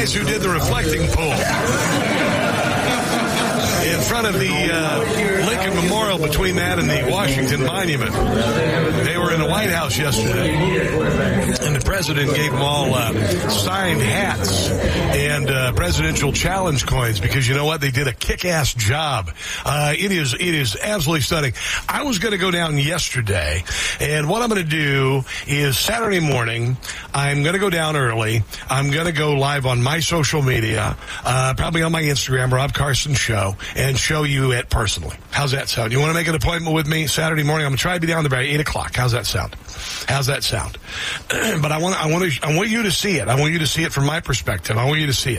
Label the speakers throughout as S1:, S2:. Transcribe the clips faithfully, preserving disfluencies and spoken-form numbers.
S1: guys who did the reflecting pool in front of the uh, Lincoln Memorial, between that and the Washington Monument. They were in the White House yesterday, and the president gave them all uh, signed hats and uh, presidential challenge coins, because you know what? They did a kick-ass job. Uh, it is it is absolutely stunning. I was going to go down yesterday, and what I'm going to do is Saturday morning, I'm going to go down early. I'm going to go live on my social media, uh, probably on my Instagram, Rob Carson Show, and show you it personally. How's that sound? You want to make an appointment with me Saturday morning? I'm going to try to be down there by eight o'clock. How's that sound? How's that sound? But I want, I want to, I want you to see it. I want you to see it from my perspective. I want you to see it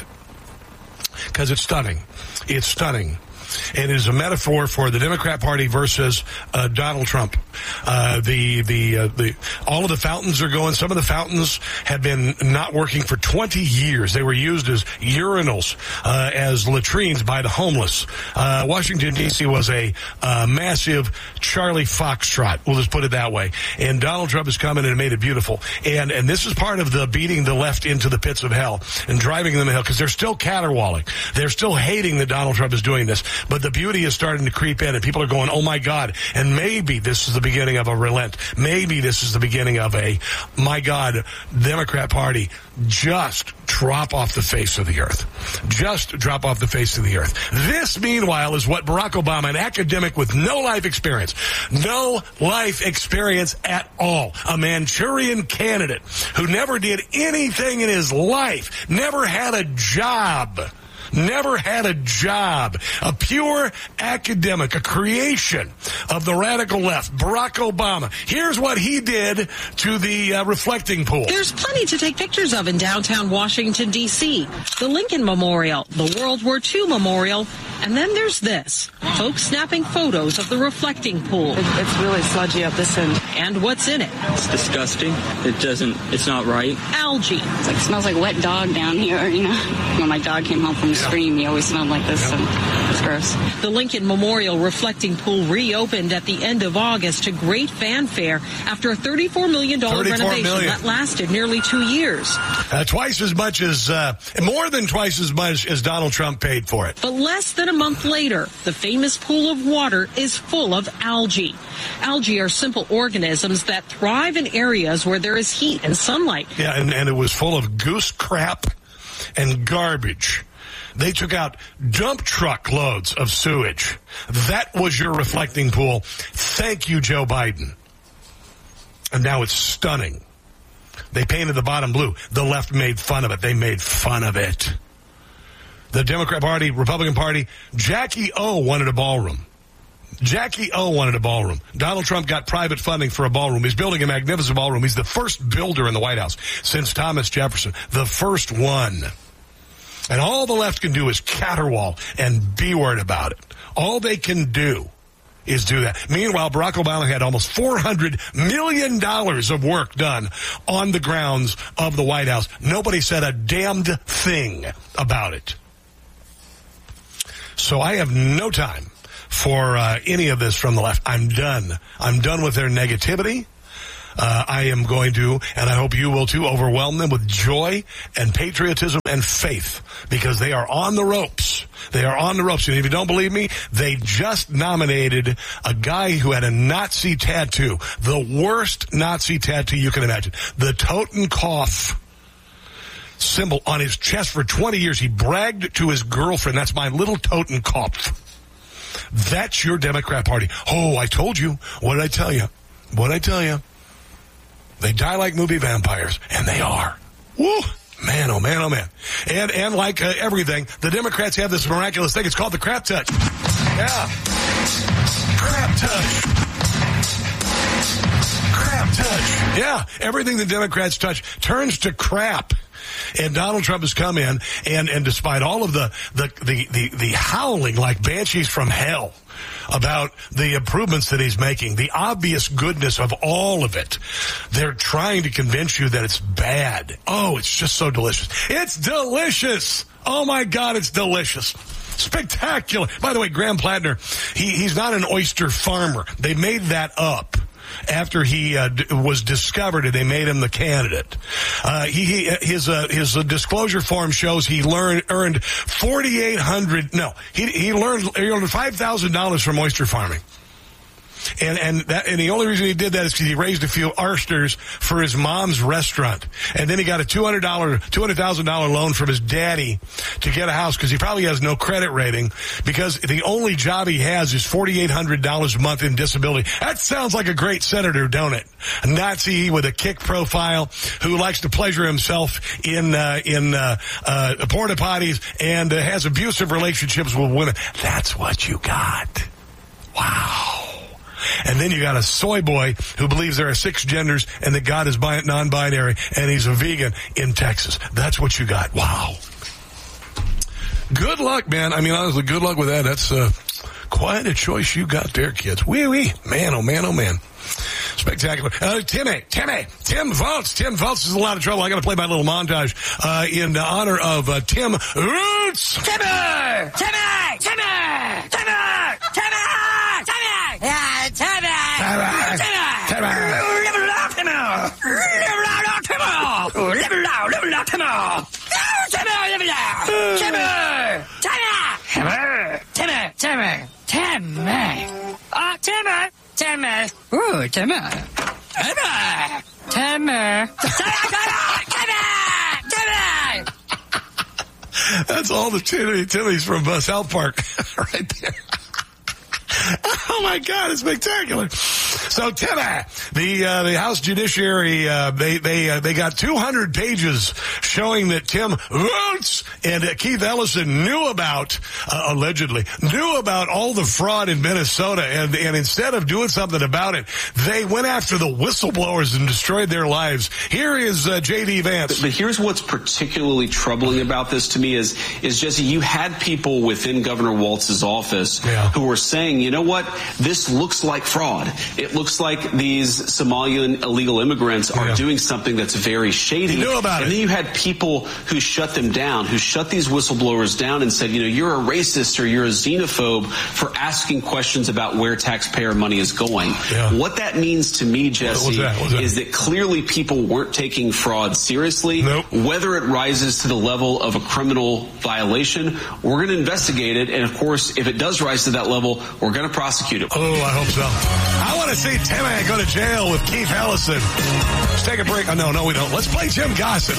S1: because it's stunning. It's stunning. And it is a metaphor for the Democrat Party versus uh, Donald Trump. Uh, the the uh, the all of the fountains are going. Some of the fountains have been not working for twenty years. They were used as urinals, uh, as latrines by the homeless. Uh, Washington D C was a uh, massive Charlie Foxtrot. We'll just put it that way. And Donald Trump has come in and made it beautiful. And and this is part of the beating the left into the pits of hell and driving them to hell, because they're still caterwauling. They're still hating that Donald Trump is doing this. But the beauty is starting to creep in, and people are going, oh, my God. And maybe this is the beginning of a relent. Maybe this is the beginning of a, my God, Democrat Party, just drop off the face of the earth. Just drop off the face of the earth. This, meanwhile, is what Barack Obama, an academic with no life experience, no life experience at all, a Manchurian candidate who never did anything in his life, never had a job, Never had a job. A pure academic, a creation of the radical left, Barack Obama. Here's what he did to the uh, reflecting pool.
S2: There's plenty to take pictures of in downtown Washington, D C. The Lincoln Memorial, the World War Two Memorial, and then there's this. Folks snapping photos of the reflecting pool.
S3: It's really sludgy up this end.
S2: And what's in it?
S4: It's disgusting. It doesn't, it's not right.
S2: Algae.
S5: It's like, smells like wet dog down here, you know. When my dog came home from the stream, he always smelled like this, and it's gross.
S2: The Lincoln Memorial reflecting pool reopened at the end of August to great fanfare after a thirty-four million dollars renovation
S1: million.
S2: that lasted nearly two years.
S1: Uh, twice as much as, uh, more than twice as much as Donald Trump paid for it.
S2: But less than a month later, the famous pool of water is full of algae. Algae are simple organisms that thrive in areas where there is heat and sunlight.
S1: Yeah, and, and it was full of goose crap and garbage. They took out dump truck loads of sewage. That was your reflecting pool. Thank you, Joe Biden. And now it's stunning. They painted the bottom blue. The left made fun of it. They made fun of it. The Democrat Party, Republican Party, Jackie O wanted a ballroom. Jackie O wanted a ballroom. Donald Trump got private funding for a ballroom. He's building a magnificent ballroom. He's the first builder in the White House since Thomas Jefferson. The first one. And all the left can do is caterwaul and be worried about it. All they can do is do that. Meanwhile, Barack Obama had almost four hundred million dollars of work done on the grounds of the White House. Nobody said a damned thing about it. So I have no time for uh, any of this from the left. I'm done. I'm done with their negativity. Uh, I am going to, and I hope you will too, overwhelm them with joy and patriotism and faith, because they are on the ropes. They are on the ropes. And if you don't believe me, they just nominated a guy who had a Nazi tattoo, the worst Nazi tattoo you can imagine, the Totenkopf symbol on his chest for twenty years. He bragged to his girlfriend, that's my little Totenkopf. That's your Democrat Party. Oh, I told you. What did I tell you? What did I tell you? They die like movie vampires, and they are. Woo! Man, oh man, oh man. And and like uh, everything, the Democrats have this miraculous thing. It's called the crap touch. Yeah. Crap touch. Crap touch. Yeah, everything the Democrats touch turns to crap. And Donald Trump has come in, and, and despite all of the, the, the, the, the howling like banshees from hell about the improvements that he's making, the obvious goodness of all of it, they're trying to convince you that it's bad. Oh, it's just so delicious. It's delicious. Oh, my God, it's delicious. Spectacular. By the way, Graham Plattner, he, he's not an oyster farmer. They made that up. after he uh, d- was discovered and they made him the candidate. Uh, he, he his uh, his uh, disclosure form shows he learned earned forty-eight hundred. No, he he learned he earned five thousand dollars from oyster farming. And and that and the only reason he did that is because he raised a few oysters for his mom's restaurant, and then he got a two hundred dollar, two hundred thousand dollar loan from his daddy to get a house because he probably has no credit rating because the only job he has is forty eight hundred dollars a month in disability. That sounds like a great senator, don't it? A Nazi with a kick profile who likes to pleasure himself in uh, in uh, uh, porta potties and uh, has abusive relationships with women. That's what you got. Wow. And then you got a soy boy who believes there are six genders and that God is bi- non-binary and he's a vegan in Texas. That's what you got. Wow. Good luck, man. I mean, honestly, good luck with that. That's uh, quite a choice you got there, kids. Wee wee. Man, oh man, oh man. Spectacular. Uh, Timmy, Timmy, Tim Volz. Tim Volz is in a lot of trouble. I got to play my little montage uh, in honor of uh, Tim Roots.
S6: Timmy! Timmy! Timmy! Timmy! Timmy! Yeah, Timmy!
S1: Timmy! Timmy!
S6: Live it up, Timmy! Live it up, Timmy! Live it up, live it up, Timmy! Timmy, live it up! Timmy! Timmy! Timmy! Timmy! Timmy! Ah, Timmy! Timmy! Ooh, Timmy! Timmy! Timmy! Timmy! Timmy!
S1: That's all the Timmy Timmys from uh, South Park right there. Oh my God, it's spectacular. So Timmy, the uh, the House Judiciary, uh, they they uh, they got two hundred pages showing that Tim Roots and uh, Keith Ellison knew about uh, allegedly knew about all the fraud in Minnesota, and and instead of doing something about it, they went after the whistleblowers and destroyed their lives. Here is uh, J D Vance.
S7: But here's what's particularly troubling about this to me is is Jesse, you had people within Governor Walz's office
S1: yeah.
S7: who were saying, you know what, this looks like fraud. It looks like these Somalian illegal immigrants are
S1: yeah.
S7: doing something that's very shady.
S1: You knew about
S7: and
S1: it.
S7: then you had people who shut them down, who shut these whistleblowers down and said, you know, you're a racist or you're a xenophobe for asking questions about where taxpayer money is going.
S1: Yeah.
S7: What that means to me, Jesse,
S1: that? That?
S7: is that clearly people weren't taking fraud seriously.
S1: Nope.
S7: Whether it rises to the level of a criminal violation, we're going to investigate it. And of course, if it does rise to that level, we're going to prosecute it.
S1: Oh, I hope so. I want to see Timmy go to jail with Keith Ellison. Let's take a break. Oh, no, no, we don't. Let's play Jim Gossett.